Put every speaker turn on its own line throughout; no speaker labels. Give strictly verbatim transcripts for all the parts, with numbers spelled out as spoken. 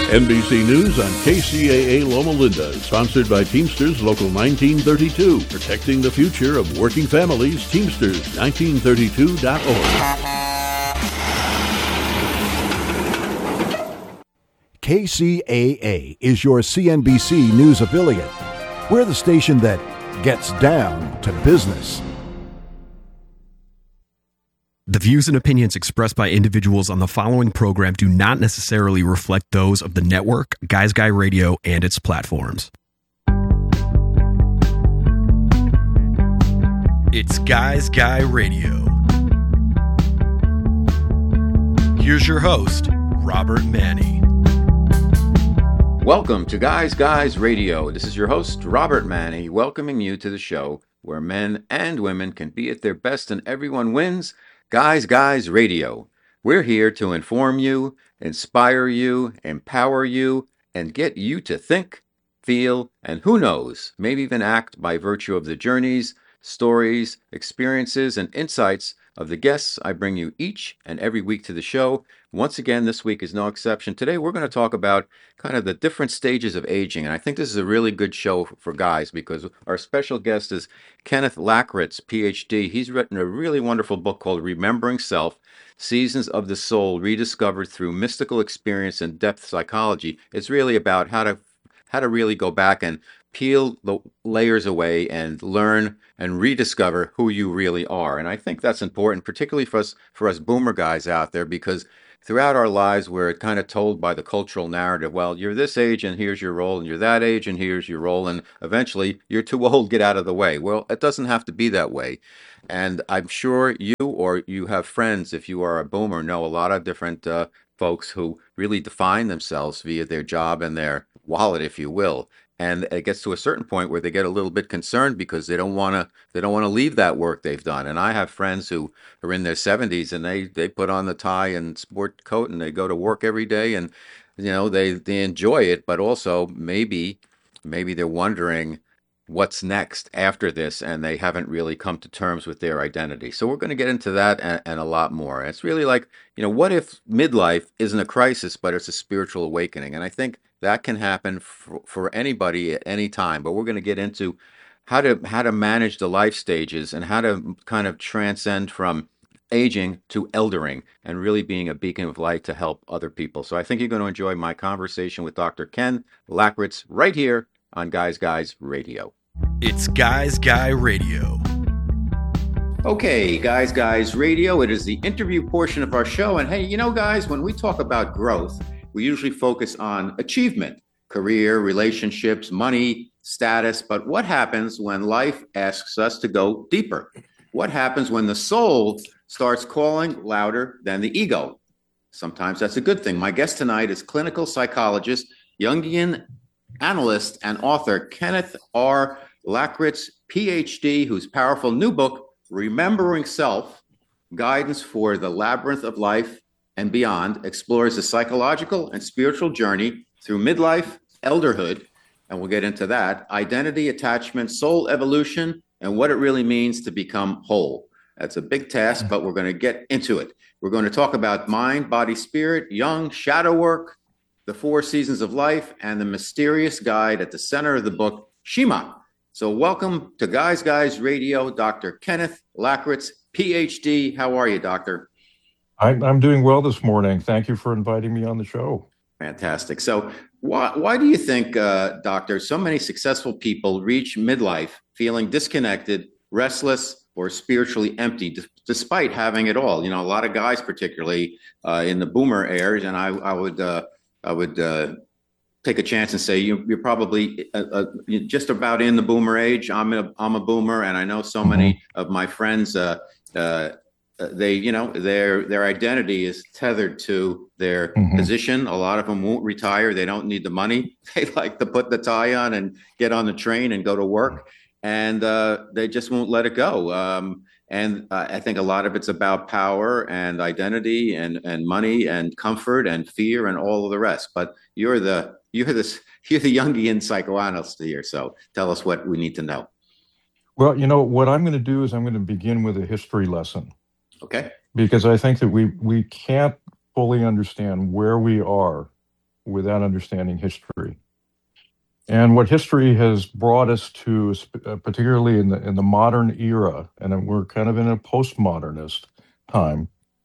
N B C News on K C A A Loma Linda is sponsored by Teamsters Local nineteen thirty-two, protecting the future of working families. Teamsters nineteen thirty-two dot org.
K C A A is your C N B C News affiliate. We're the station that gets down to business.
The views and opinions expressed by individuals on the following program do not necessarily reflect those of the network, Guys Guy Radio, and its platforms. It's Guys Guy Radio. Here's your host, Robert Manni.
Welcome to Guys Guys Radio. This is your host, Robert Manni, welcoming you to the show where men and women can be at their best and everyone wins. Guys Guys Radio. We're here to inform you, inspire you, empower you, and get you to think, feel, and who knows, maybe even act by virtue of the journeys, stories, experiences, and insights of the guests I bring you each and every week to the show. Once again, this week is no exception. Today, we're going to talk about kind of the different stages of aging. And I think this is a really good show for guys because our special guest is Kenneth Lackritz, P H D. He's written a really wonderful book called Remembering Self, Seasons of the Soul Rediscovered Through Mystical Experience and Depth Psychology. It's really about how to how to really go back and peel the layers away and learn and rediscover who you really are. And I think that's important, particularly for us for us boomer guys out there, because throughout our lives, we're kind of told by the cultural narrative, well, you're this age and here's your role, and you're that age and here's your role, and eventually you're too old, get out of the way. Well, it doesn't have to be that way. And I'm sure you or you have friends, if you are a boomer, know a lot of different uh, folks who really define themselves via their job and their wallet, if you will. And it gets to a certain point where they get a little bit concerned because they don't want to they don't want to leave that work they've done. And I have friends who are in their seventies and they, they put on the tie and sport coat and they go to work every day and you know they, they enjoy it, but also maybe maybe they're wondering what's next after this and they haven't really come to terms with their identity. So we're going to get into that and, and a lot more. It's really like, you know, what if midlife isn't a crisis, but it's a spiritual awakening? And I think that can happen for, for anybody at any time, but we're going to get into how to how to manage the life stages and how to kind of transcend from aging to eldering and really being a beacon of light to help other people. So I think you're going to enjoy my conversation with Doctor Ken Lackritz right here on Guys Guys Radio.
It's Guys Guy Radio.
Okay, Guys Guys Radio. It is the interview portion of our show. And hey, you know, guys, when we talk about growth, we usually focus on achievement, career, relationships, money, status. But what happens when life asks us to go deeper? What happens when the soul starts calling louder than the ego? Sometimes that's a good thing. My guest tonight is clinical psychologist, Jungian analyst, and author Kenneth R. Lackritz, P H D, whose powerful new book, Remembering Self, Guidance for the Labyrinth of Life and Beyond, explores the psychological and spiritual journey through midlife, elderhood, and we'll get into that, identity, attachment, soul evolution, and what it really means to become whole. That's a big task, but we're going to get into it. We're going to talk about mind, body, spirit, young, shadow work, the four seasons of life, and the mysterious guide at the center of the book, Shema. So welcome to Guys Guys Radio, Doctor Kenneth Lackritz, P H D. How are you, Doctor?
I'm, I'm doing well this morning. Thank you for inviting me on the show.
Fantastic. So why, why do you think, uh, Doctor, so many successful people reach midlife feeling disconnected, restless, or spiritually empty, d- despite having it all? You know, a lot of guys, particularly uh, in the boomer age, and I, I would, uh, I would uh, take a chance and say you, you're probably uh, uh, just about in the boomer age. I'm a, I'm a boomer, and I know so many of my friends. Uh, uh, they, you know, their their identity is tethered to their mm-hmm. position. A lot of them won't retire. They don't need the money. They like to put the tie on and get on the train and go to work, and uh, they just won't let it go. Um, and uh, I think a lot of it's about power and identity and and money and comfort and fear and all of the rest. But you're the you're this you're the Jungian psychoanalyst here. So tell us what we need to know.
Well, you know, what I'm going to do is I'm going to begin with a history lesson.
Okay.
Because I think that we we can't fully understand where we are without understanding history. And what history has brought us to, uh, particularly in the in the modern era, and we're kind of in a postmodernist time,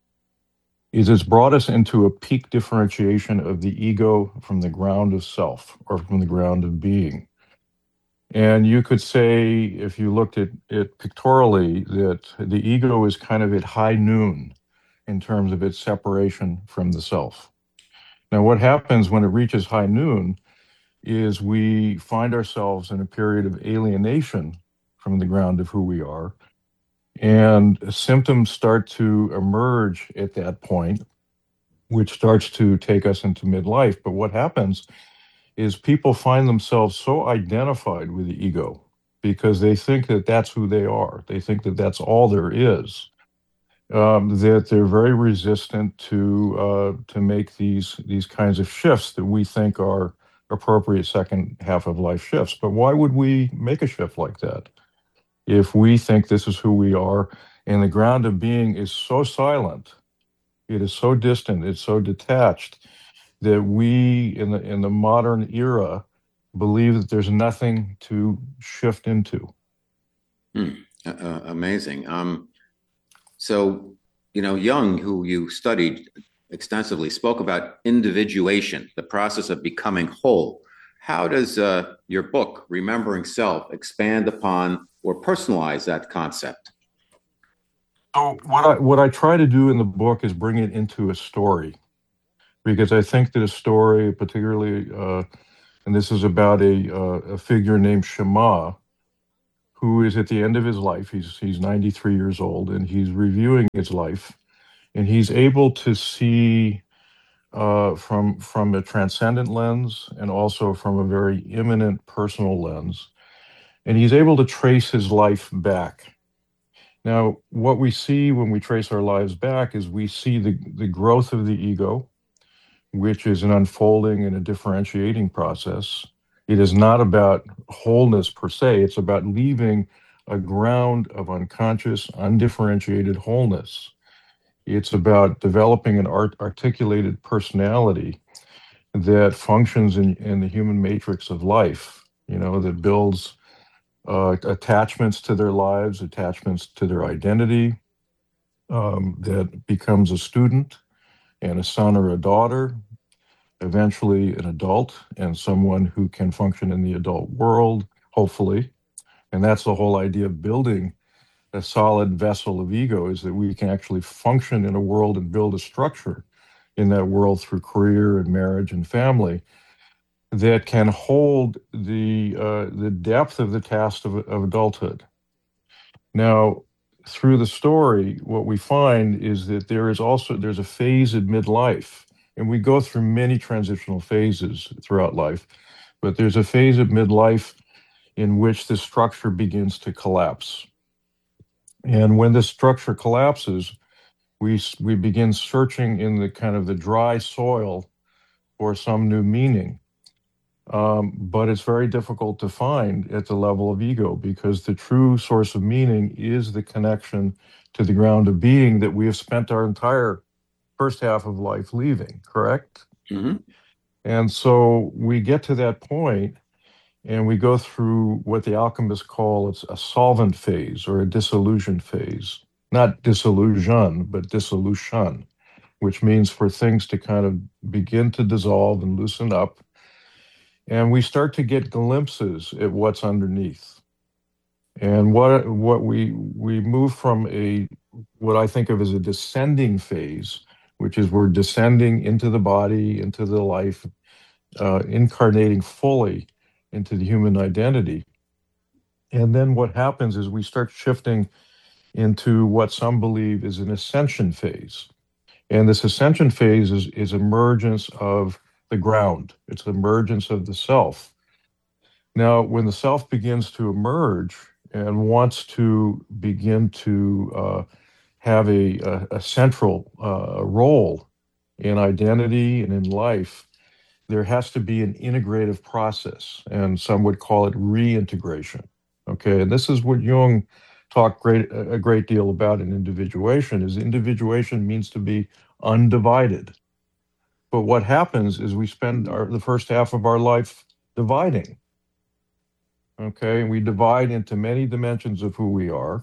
is it's brought us into a peak differentiation of the ego from the ground of self, or from the ground of being. And you could say, if you looked at it pictorially, that the ego is kind of at high noon in terms of its separation from the self. Now, what happens when it reaches high noon is we find ourselves in a period of alienation from the ground of who we are, and symptoms start to emerge at that point, which starts to take us into midlife. But what happens is people find themselves so identified with the ego because they think that that's who they are. They think that that's all there is, um, that they're very resistant to uh, to make these these kinds of shifts that we think are appropriate second half of life shifts. But why would we make a shift like that if we think this is who we are, and the ground of being is so silent, it is so distant, it's so detached, that we in the in the modern era believe that there's nothing to shift into.
Hmm. Uh, amazing. Um, so, you know, Jung, who you studied extensively, spoke about individuation, the process of becoming whole. How does uh, your book, Remembering Self, expand upon or personalize that concept?
So what I, what I try to do in the book is bring it into a story, because I think that a story, particularly, uh, and this is about a, uh, a figure named Shema, who is at the end of his life. He's he's ninety-three years old, and he's reviewing his life, and he's able to see uh, from from a transcendent lens and also from a very immanent personal lens, and he's able to trace his life back. Now, what we see when we trace our lives back is we see the, the growth of the ego, which is an unfolding and a differentiating process. It is not about wholeness per se. It's about leaving a ground of unconscious, undifferentiated wholeness. It's about developing an art, articulated personality that functions in, in the human matrix of life, you know, that builds uh, attachments to their lives, attachments to their identity, um, that becomes a student and a son or a daughter, eventually an adult and someone who can function in the adult world, hopefully. And that's the whole idea of building a solid vessel of ego, is that we can actually function in a world and build a structure in that world through career and marriage and family that can hold the uh, the depth of the task of, of adulthood. Now, through the story, what we find is that there is also, there's a phase in midlife, and we go through many transitional phases throughout life, but there's a phase of midlife in which the structure begins to collapse. And when this structure collapses, we we begin searching in the kind of the dry soil for some new meaning. Um, but it's very difficult to find at the level of ego, because the true source of meaning is the connection to the ground of being that we have spent our entire first half of life leaving, correct?
Mm-hmm.
And so we get to that point and we go through what the alchemists call it's a solvent phase or a dissolution phase. Not disillusion, but dissolution, which means for things to kind of begin to dissolve and loosen up. And we start to get glimpses at what's underneath. And what what we we move from a what I think of as a descending phase, which is we're descending into the body, into the life, uh, incarnating fully into the human identity. And then what happens is we start shifting into what some believe is an ascension phase. And this ascension phase is, is emergence of the ground. It's emergence of the self. Now, when the self begins to emerge and wants to begin to uh, have a, a, a central uh, role in identity and in life, there has to be an integrative process, and some would call it reintegration. Okay, and this is what Jung talked great a great deal about in individuation. Is individuation means to be undivided. But what happens is we spend our, the first half of our life dividing. Okay, and we divide into many dimensions of who we are,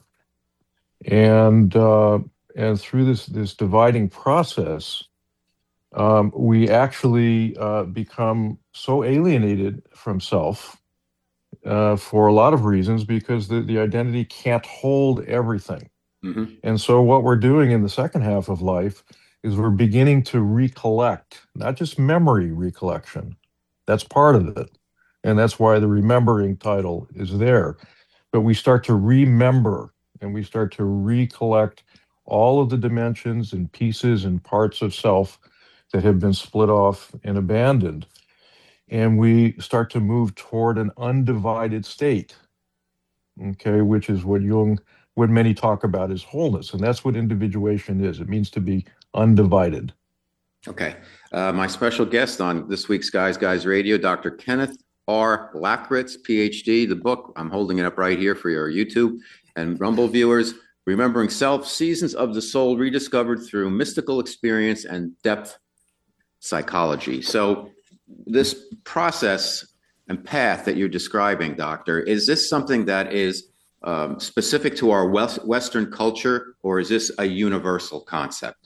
and uh, and through this this dividing process, um, we actually uh, become so alienated from self uh, for a lot of reasons, because the, the identity can't hold everything.
Mm-hmm.
And so what we're doing in the second half of life is we're beginning to recollect, not just memory recollection. That's part of it. And that's why the remembering title is there. But we start to remember, and we start to recollect all of the dimensions and pieces and parts of self that have been split off and abandoned. And we start to move toward an undivided state, okay, which is what Jung, what many talk about as wholeness. And that's what individuation is. It means to be undivided.
Okay. Uh, my special guest on this week's Guys Guys Radio, Doctor Kenneth R. Lackritz, P H D. The book, I'm holding it up right here for your YouTube and Rumble viewers, Remembering Self, Seasons of the Soul Rediscovered Through Mystical Experience and Depth Psychology. So this process and path that you're describing, Doctor, is this something that is um, specific to our West, Western culture, or is this a universal concept?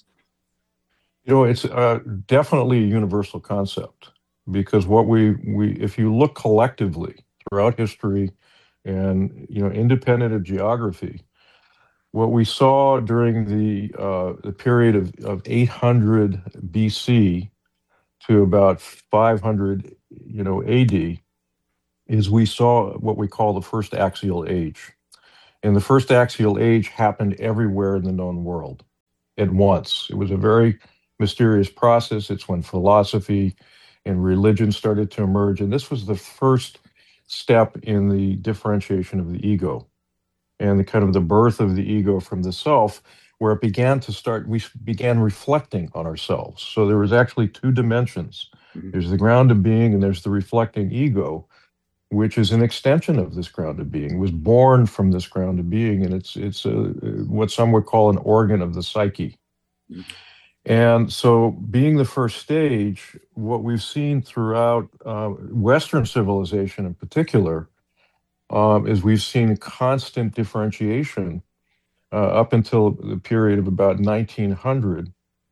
You know, it's uh, definitely a universal concept, because what we, we, if you look collectively throughout history and, you know, independent of geography, what we saw during the, uh, the period of, of eight hundred B C to about five hundred, you know, A D, is we saw what we call the first axial age. And the first axial age happened everywhere in the known world at once. It was a very mysterious process. It's when philosophy and religion started to emerge. And this was the first step in the differentiation of the ego and the kind of the birth of the ego from the self, where it began to start, we began reflecting on ourselves. So there was actually two dimensions. Mm-hmm. There's the grounded being and there's the reflecting ego, which is an extension of this grounded being. It was born from this grounded being, and it's it's a, what some would call an organ of the psyche. Mm-hmm. And so being the first stage, what we've seen throughout uh, Western civilization in particular, um, is we've seen constant differentiation uh, up until the period of about nineteen hundred,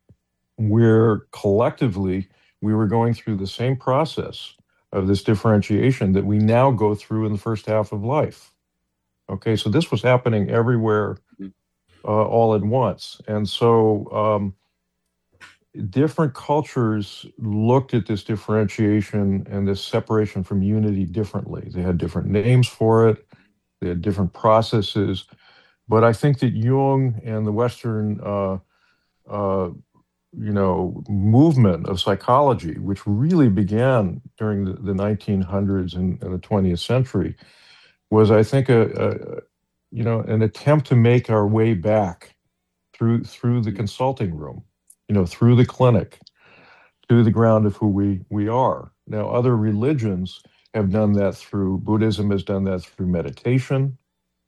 where collectively we were going through the same process of this differentiation that we now go through in the first half of life. Okay, so this was happening everywhere uh, all at once. And so um, different cultures looked at this differentiation and this separation from unity differently. They had different names for it. They had different processes. But I think that Jung and the Western, uh, uh, you know, movement of psychology, which really began during the, the nineteen hundreds and, and the twentieth century, was, I think, a, a you know, an attempt to make our way back through through the consulting room, you know, through the clinic, to the ground of who we we are. Now, other religions have done that through, Buddhism has done that through meditation.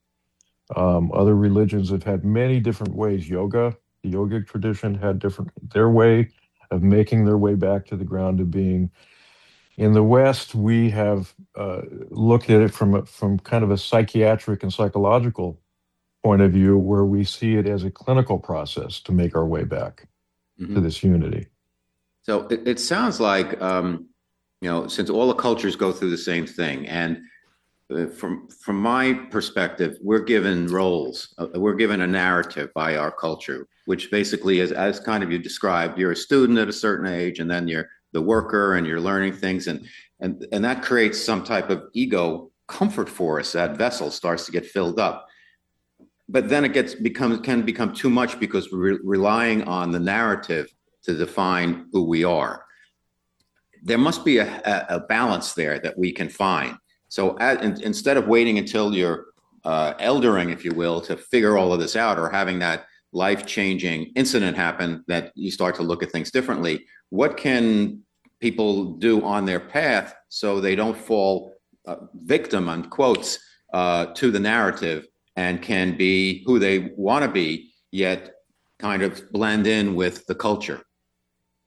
Um, other religions have had many different ways. Yoga, the yogic tradition had different, their way of making their way back to the ground of being. In the West, we have uh, looked at it from a, from kind of a psychiatric and psychological point of view, where we see it as a clinical process to make our way back mm-hmm. to this unity.
So it, it sounds like, um, you know, since all the cultures go through the same thing, and uh, from from my perspective, we're given roles, uh, we're given a narrative by our culture, which basically is, as kind of you described, you're a student at a certain age, and then you're the worker, and you're learning things, and and and that creates some type of ego comfort for us. That vessel starts to get filled up, but then it gets becomes can become too much, because we're re- relying on the narrative to define who we are. There must be a, a, a balance there that we can find. So at, in, instead of waiting until you're uh, eldering, if you will, to figure all of this out, or having that life-changing incident happen that you start to look at things differently, what can people do on their path so they don't fall uh, victim, on quotes, uh, to the narrative, and can be who they want to be, yet kind of blend in with the culture?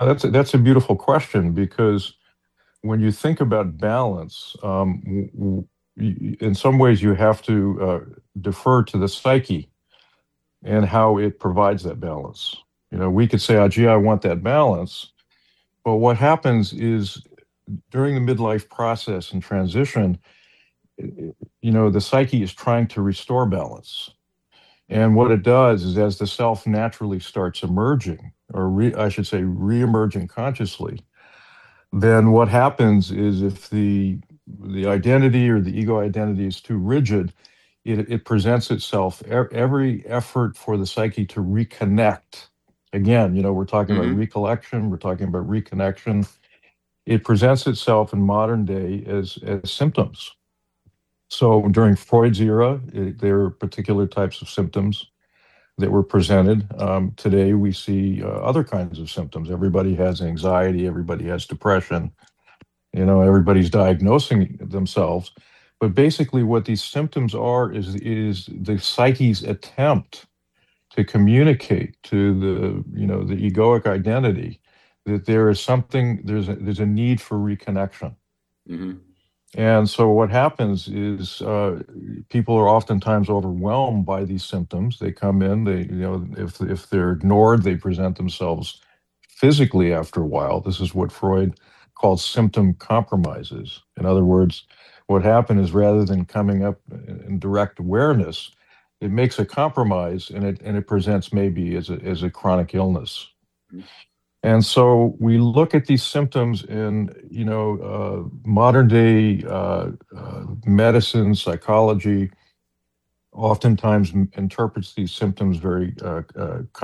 That's a, that's a beautiful question, because when you think about balance, um, w- w- y- in some ways you have to uh, defer to the psyche and how it provides that balance. You know, we could say, oh, gee, I want that balance. But what happens is during the midlife process and transition, you know, the psyche is trying to restore balance. And what it does is, as the self naturally starts emerging, or re, I should say, re-emerging consciously, then what happens is, if the the identity or the ego identity is too rigid, it, it presents itself. Every effort for the psyche to reconnect, again, you know, we're talking
Mm-hmm.
about recollection, we're talking about reconnection. It presents itself in modern day as as symptoms. So during Freud's era, it, there are particular types of symptoms that were presented. Um, today, we see uh, other kinds of symptoms. Everybody has anxiety, everybody has depression, you know, everybody's diagnosing themselves. But basically, what these symptoms are is, is the psyche's attempt to communicate to the, you know, the egoic identity that there is something, there's a, there's a need for reconnection.
Mm-hmm.
And so what happens is uh, people are oftentimes overwhelmed by these symptoms. They come in, they, you know, if if they're ignored, they present themselves physically after a while. This is what Freud called symptom compromises. In other words, what happened is, rather than coming up in direct awareness, it makes a compromise, and it and it presents maybe as a as a chronic illness.
Mm-hmm.
And so we look at these symptoms in, you know, uh, modern day uh, uh, medicine, psychology, oftentimes m- interprets these symptoms very uh, uh,